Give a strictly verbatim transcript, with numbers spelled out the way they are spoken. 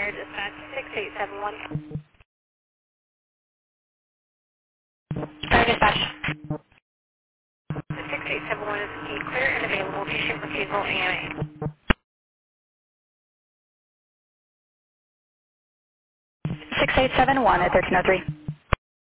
Air Dispatch six eight seven one. Air Dispatch. six eight seven one is the clear and available patient refusal A M A. six eight seven one at thirteen oh three.